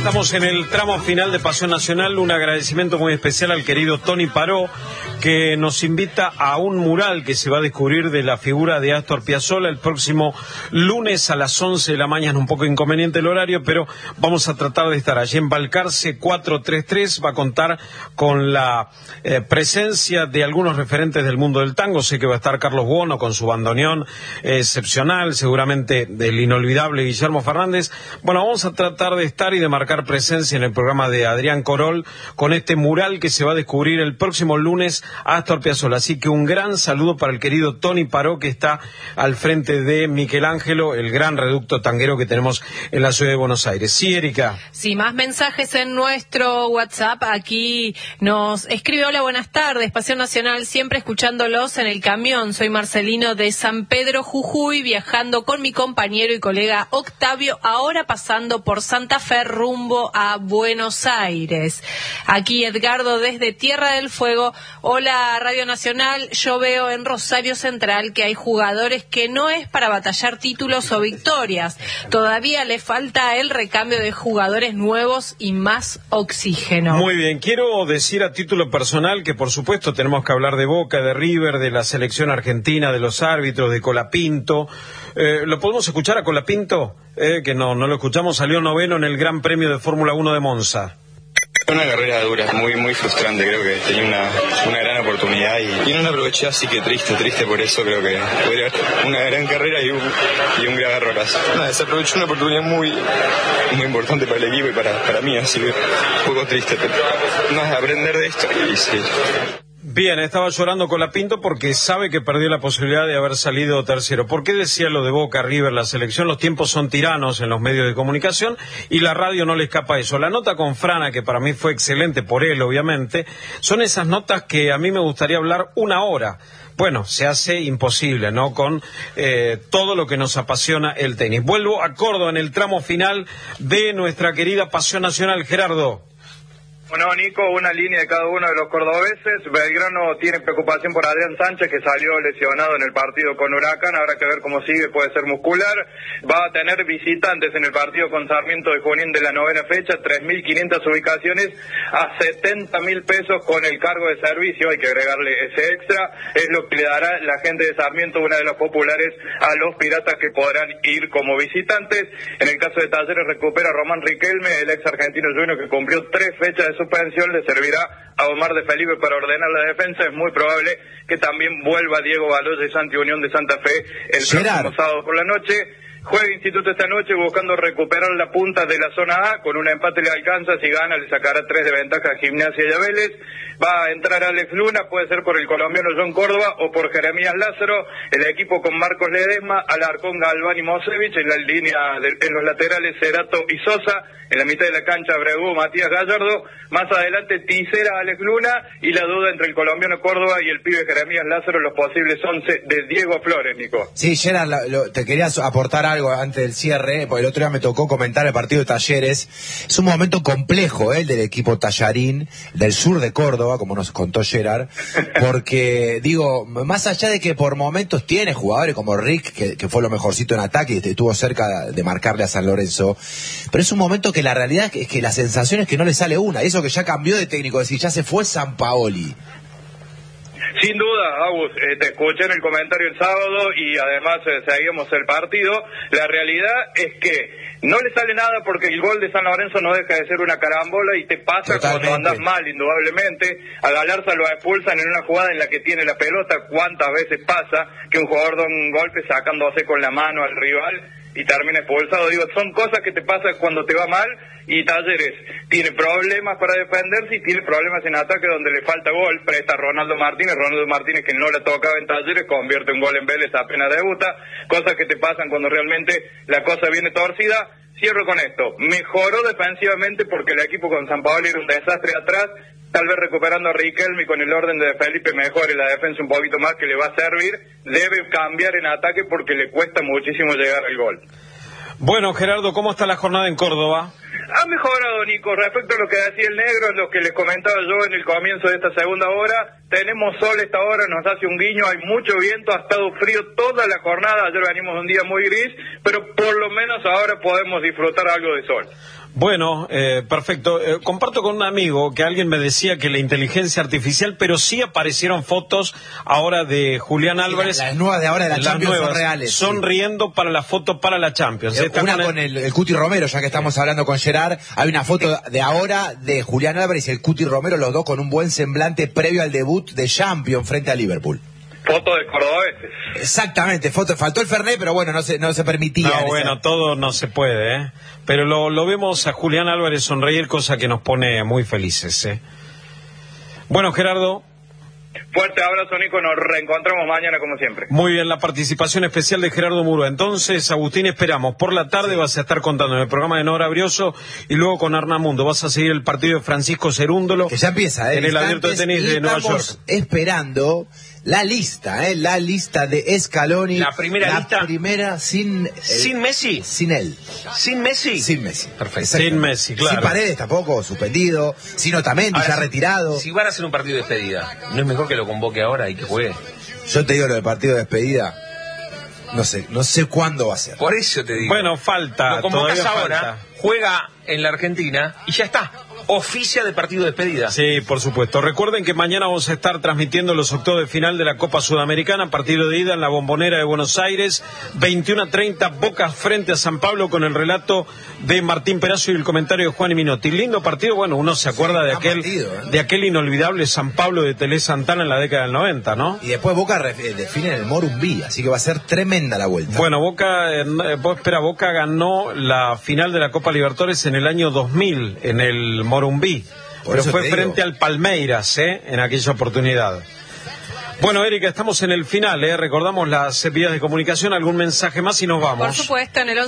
estamos en el tramo final de Pasión Nacional. Un agradecimiento muy especial al querido Tony Paró, que nos invita a un mural que se va a descubrir de la figura de Astor Piazzolla el próximo lunes a las 11 de la mañana. Un poco inconveniente el horario, pero vamos a tratar de estar allí en Balcarce 433. Va a contar con la presencia de algunos referentes del mundo del tango. Sé que va a estar Carlos Buono con su bandoneón excepcional, seguramente del inolvidable Guillermo Fernández. Bueno, vamos a tratar de estar y de marcar presencia en el programa de Adrián Corol con este mural que se va a descubrir el próximo lunes a Astor Piazzolla. Así que un gran saludo para el querido Tony Paró, que está al frente de Michelangelo, el gran reducto tanguero que tenemos en la ciudad de Buenos Aires. Sí, Erika. Sí, más mensajes en nuestro WhatsApp. Aquí nos escribe: hola, buenas tardes, Pasión Nacional, siempre escuchándolos en el camión. Soy Marcelino de San Pedro, Jujuy, viajando con mi compañero y colega Octavio, ahora pasando por Santa Fe rumbo a Buenos Aires. Aquí Edgardo desde Tierra del Fuego. Hola, Radio Nacional. Yo veo en Rosario Central que hay jugadores que no es para batallar títulos o victorias. Todavía le falta el recambio de jugadores nuevos y más oxígeno. Muy bien, quiero decir a título personal que por supuesto tenemos que hablar de Boca, de River, de la selección argentina, de los árbitros, de Colapinto. ¿Lo podemos escuchar a Colapinto? Que no lo escuchamos, salió noveno en el Gran Premio de Fórmula 1 de Monza. Una carrera dura, muy frustrante. Creo que tenía una gran oportunidad y no la aproveché, así que triste por eso. Creo que podría haber una gran carrera y un gran errorazo. Desaprovechó una oportunidad muy importante para el equipo y para mí, así que un poco triste, pero no es aprender de esto y sí. Bien, estaba llorando Colapinto porque sabe que perdió la posibilidad de haber salido tercero. ¿Por qué decía lo de Boca, River, la selección? Los tiempos son tiranos en los medios de comunicación y la radio no le escapa a eso. La nota con Frana, que para mí fue excelente por él, obviamente, son esas notas que a mí me gustaría hablar una hora. Bueno, se hace imposible, ¿no?, con todo lo que nos apasiona el tenis. Vuelvo a Córdoba en el tramo final de nuestra querida Pasión Nacional. Gerardo. Bueno, Nico, una línea de cada uno de los cordobeses. Belgrano tiene preocupación por Adrián Sánchez, que salió lesionado en el partido con Huracán. Habrá que ver cómo sigue, puede ser muscular. Va a tener visitantes en el partido con Sarmiento de Junín de la novena fecha, 3.500 ubicaciones a 70.000 pesos con el cargo de servicio. Hay que agregarle ese extra. Es lo que le dará la gente de Sarmiento, una de las populares, a los piratas que podrán ir como visitantes. En el caso de Talleres recupera a Román Riquelme, el ex argentino junior que cumplió 3 fechas de suspensión. Le servirá a Omar de Felipe para ordenar la defensa. Es muy probable que también vuelva Diego Baloya y Santi Unión de Santa Fe el próximo sábado por la noche. Juega Instituto esta noche buscando recuperar la punta de la zona A. Con un empate le alcanza, si gana le sacará 3 de ventaja a Gimnasia y a Vélez. Va a entrar Alex Luna, puede ser por el colombiano John Córdoba o por Jeremías Lázaro. El equipo con Marcos Ledesma, Alarcón, Galván y Mosevich. En la línea en los laterales Cerato y Sosa. En la mitad de la cancha Abreu, Matías Gallardo. Más adelante Ticera, Alex Luna. Y la duda entre el colombiano Córdoba y el pibe Jeremías Lázaro, los posibles 11 de Diego Flores, Nico. Sí, Gerard, te quería aportar algo antes del cierre, porque el otro día me tocó comentar el partido de Talleres. Es un momento complejo, el del equipo tallarín, del sur de Córdoba, como nos contó Gerard, porque, digo, más allá de que por momentos tiene jugadores como Rick, que fue lo mejorcito en ataque y estuvo cerca de marcarle a San Lorenzo, pero es un momento que la realidad es que la sensación es que no le sale una, y eso que ya cambió de técnico, es decir, ya se fue Sampaoli. Sin duda, Agus, te escuché en el comentario el sábado y además seguimos el partido. La realidad es que no le sale nada porque el gol de San Lorenzo no deja de ser una carambola y te pasa cuando andás mal, indudablemente. A Galarza lo expulsan en una jugada en la que tiene la pelota. ¿Cuántas veces pasa que un jugador da un golpe sacándose con la mano al rival y termina expulsado? Digo, son cosas que te pasan cuando te va mal. Y Talleres tiene problemas para defenderse y tiene problemas en ataque donde le falta gol. Presta a Ronaldo Martínez que no le tocaba en Talleres, convierte un gol en Vélez apenas debuta. Cosas que te pasan cuando realmente la cosa viene torcida. Cierro con esto, mejoró defensivamente porque el equipo con Sampaoli era un desastre atrás. Tal vez recuperando a Riquelme y con el orden de Felipe mejore la defensa un poquito más, que le va a servir. Debe cambiar en ataque porque le cuesta muchísimo llegar al gol. Bueno, Gerardo, ¿cómo está la jornada en Córdoba? Ha mejorado, Nico, respecto a lo que decía el negro, lo que les comentaba yo en el comienzo de esta segunda hora. tenemos sol esta hora, nos hace un guiño, hay mucho viento, ha estado frío toda la jornada, ayer venimos de un día muy gris, pero por lo menos ahora podemos disfrutar algo de sol. Bueno, perfecto. Comparto con un amigo que alguien me decía que la inteligencia artificial, pero sí aparecieron fotos ahora de Julián Álvarez. Las nuevas de ahora de la Champions son reales. Sonriendo para la foto para la Champions. Una con el Cuti Romero, ya que estamos hablando con Gerard. Hay una foto de ahora de Julián Álvarez y el Cuti Romero, los dos con un buen semblante previo al debut de Champions frente a Liverpool. Foto de cordobeses. Exactamente, faltó el Fernet, pero bueno, no se permitía. No, bueno, todo no se puede, ¿eh? Pero lo vemos a Julián Álvarez sonreír, cosa que nos pone muy felices, ¿eh? Bueno, Gerardo. Fuerte abrazo, Nico, nos reencontramos mañana como siempre. Muy bien, la participación especial de Gerardo Murúa. Entonces, Agustín, esperamos. Por la tarde vas a estar contando en el programa de Nora Brioso y luego con Arnamundo. Vas a seguir el partido de Francisco Cerúndolo. Que ya empieza, en el Abierto de Tenis de Nueva York. Esperando la lista de Scaloni. La primera sin Messi. Sin él. ¿Sin Messi? Sin Messi. Perfecto. Sin Messi, claro. Sin Paredes tampoco, suspendido. Sin Otamendi, ya retirado. Si van a hacer un partido de despedida, ¿no es mejor que lo convoque ahora y que juegue? Yo te digo lo del partido de despedida. No sé cuándo va a ser. Por eso te digo. Bueno, falta. Lo convocas ahora, falta. juega en la Argentina y ya está. Oficia de partido de despedida. Sí, por supuesto. Recuerden que mañana vamos a estar transmitiendo los octavos de final de la Copa Sudamericana, partido de ida en la Bombonera de Buenos Aires, 21:30, Boca frente a San Pablo, con el relato de Martín Perazo y el comentario de Juan Minotti. Lindo partido, bueno, uno se acuerda de aquel inolvidable San Pablo de Telé Santana en la década del 90, ¿no? Y después Boca define en el Morumbí, así que va a ser tremenda la vuelta. Bueno, Boca ganó la final de la Copa Libertadores en el año 2000, en el Morumbí, pero fue frente al Palmeiras, en aquella oportunidad. Bueno, Erika, estamos en el final, recordamos las vías de comunicación, algún mensaje más y nos vamos. Por supuesto, en el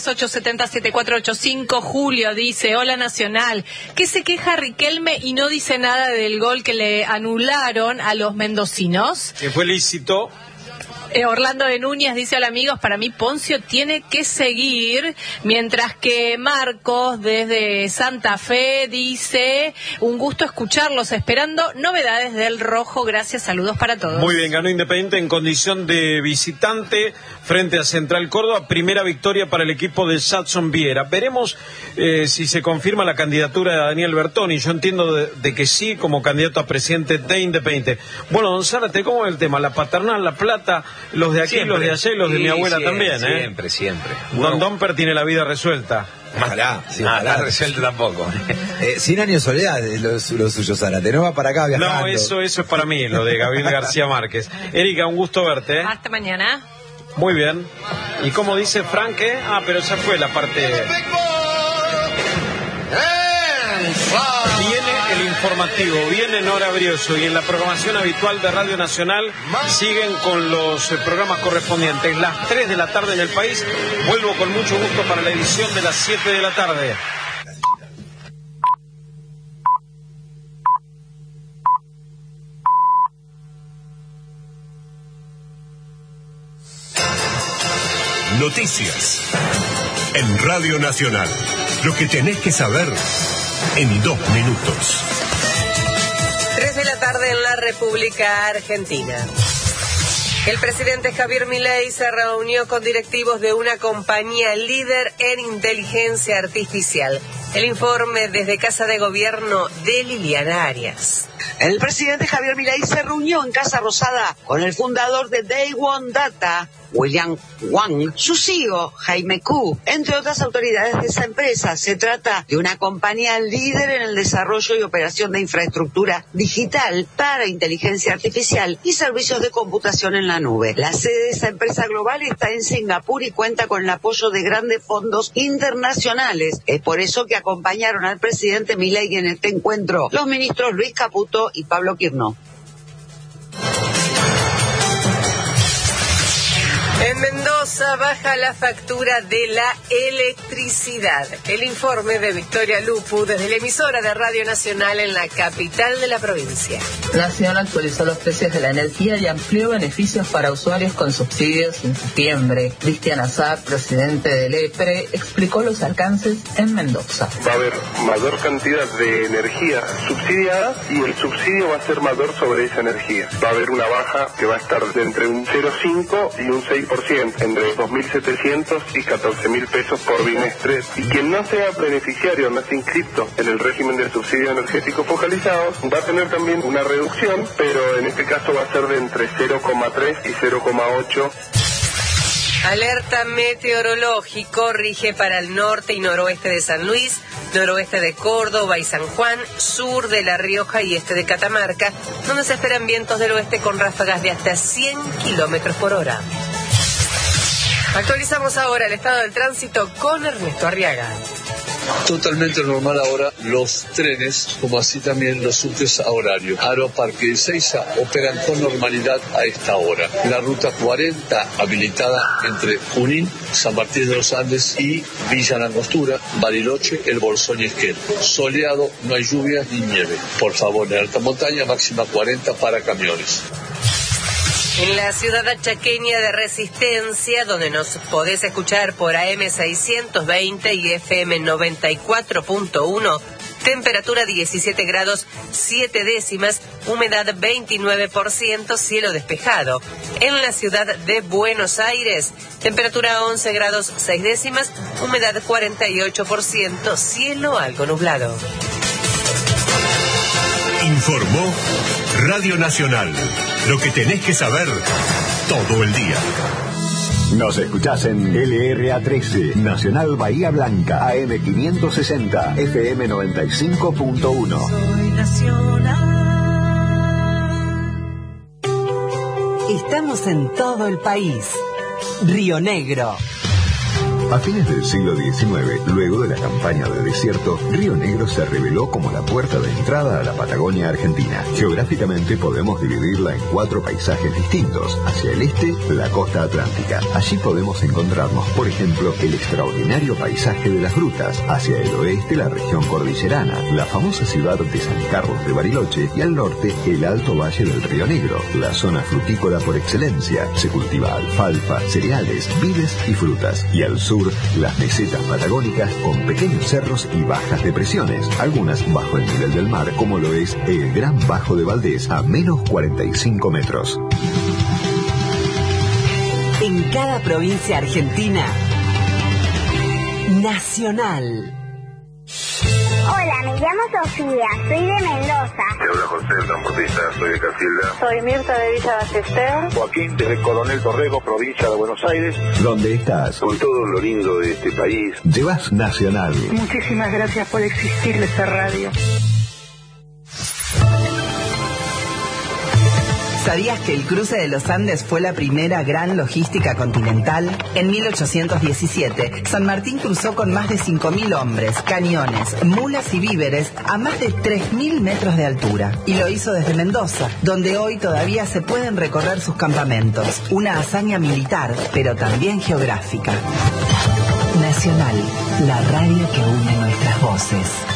1138707485, Julio dice: hola Nacional, ¿qué se queja Riquelme y no dice nada del gol que le anularon a los mendocinos? Que fue lícito. Orlando de Núñez dice: hola amigos, para mí Poncio tiene que seguir, mientras que Marcos desde Santa Fe dice: un gusto escucharlos, esperando novedades del rojo, gracias, saludos para todos. Muy bien, ganó Independiente en condición de visitante frente a Central Córdoba, primera victoria para el equipo de Jadson Viera. Veremos si se confirma la candidatura de Daniel Bertoni. Yo entiendo de que sí, como candidato a presidente de Independiente. Bueno, don Zárate, ¿cómo es el tema? La paternal, la plata, los de aquí, siempre. Los de allá y los de mi abuela también, Siempre. Don Domper tiene la vida resuelta. Ojalá, ojalá resuelto tampoco. 100 años de soledad es lo suyo, Zárate. No va para acá viajando. No, eso es para mí, lo de Gabriel García Márquez. Erika, un gusto verte. Hasta mañana. Muy bien. ¿Y cómo dice Frank? Pero ya fue la parte... Viene el informativo, viene Nora Brioso, y en la programación habitual de Radio Nacional siguen con los programas correspondientes. Las 3 de la tarde en el país. Vuelvo con mucho gusto para la edición de las 7 de la tarde. Noticias en Radio Nacional. Lo que tenés que saber en 2 minutos. 3 de la tarde en la República Argentina. El presidente Javier Milei se reunió con directivos de una compañía líder en inteligencia artificial. El informe desde Casa de Gobierno de Liliana Arias. El presidente Javier Milei se reunió en Casa Rosada con el fundador de Day One Data, William Wang, su CEO, Jaime Ku, entre otras autoridades de esa empresa. Se trata de una compañía líder en el desarrollo y operación de infraestructura digital para inteligencia artificial y servicios de computación en la nube. La sede de esa empresa global está en Singapur y cuenta con el apoyo de grandes fondos internacionales. Es por eso que acompañaron al presidente Milei en este encuentro los ministros Luis Caputo y Pablo Quirno. En Mendoza baja la factura de la electricidad. El informe de Victoria Lupu desde la emisora de Radio Nacional en la capital de la provincia. Nación actualizó los precios de la energía y amplió beneficios para usuarios con subsidios en septiembre. Cristian Azar, presidente del EPRE, explicó los alcances en Mendoza. Va a haber mayor cantidad de energía subsidiada y el subsidio va a ser mayor sobre esa energía. Va a haber una baja que va a estar de entre un 0,5 y un 6%, entre 2.700 y 14.000 pesos por bimestre. Y quien no sea beneficiario, no esté inscripto en el régimen de subsidio energético focalizado, va a tener también una reducción, pero en este caso va a ser de entre 0,3 y 0,8. Alerta meteorológico rige para el norte y noroeste de San Luis, noroeste de Córdoba y San Juan, sur de La Rioja y este de Catamarca, donde se esperan vientos del oeste con ráfagas de hasta 100 kilómetros por hora. Actualizamos ahora el estado del tránsito con Ernesto Arriaga. Totalmente normal ahora los trenes, como así también los subtes a horario. Aeroparque de Ezeiza operan con normalidad a esta hora. La ruta 40 habilitada entre Junín, San Martín de los Andes y Villa Langostura, Bariloche, El Bolsón y Esquel. Soleado, no hay lluvias ni nieve. Por favor, en alta montaña máxima 40 para camiones. En la ciudad chaqueña de Resistencia, donde nos podés escuchar por AM 620 y FM 94.1, temperatura 17 grados 7 décimas, humedad 29%, cielo despejado. En la ciudad de Buenos Aires, temperatura 11 grados 6 décimas, humedad 48%, cielo algo nublado. Informó Radio Nacional. Lo que tenés que saber todo el día. Nos escuchás en LRA13, Nacional Bahía Blanca, AM 560, FM 95.1. Soy Nacional. Estamos en todo el país. Río Negro. A fines del siglo XIX, luego de la campaña de desierto, Río Negro se reveló como la puerta de entrada a la Patagonia Argentina. Geográficamente podemos dividirla en 4 paisajes distintos. Hacia el este, la costa atlántica. Allí podemos encontrarnos, por ejemplo, el extraordinario paisaje de las grutas. Hacia el oeste, la región cordillerana, la famosa ciudad de San Carlos de Bariloche, y al norte, el alto valle del Río Negro, la zona frutícola por excelencia. Se cultiva alfalfa, cereales, vides y frutas. Y al sur, las mesetas patagónicas con pequeños cerros y bajas depresiones, algunas bajo el nivel del mar, como lo es el Gran Bajo de Valdés, a menos 45 metros. En cada provincia argentina, Nacional. Hola, me llamo Sofía, soy de Mendoza. Te habla José, el transportista, soy de Casilda. Soy Mirta de Villa Ballester. Joaquín, desde Coronel Torrego, provincia de Buenos Aires. ¿Dónde estás? Con todo lo lindo de este país. Llevas Nacional. Muchísimas gracias por existir esta radio. ¿Sabías que el cruce de los Andes fue la primera gran logística continental? En 1817, San Martín cruzó con más de 5.000 hombres, cañones, mulas y víveres a más de 3.000 metros de altura. Y lo hizo desde Mendoza, donde hoy todavía se pueden recorrer sus campamentos. Una hazaña militar, pero también geográfica. Nacional, la radio que une nuestras voces.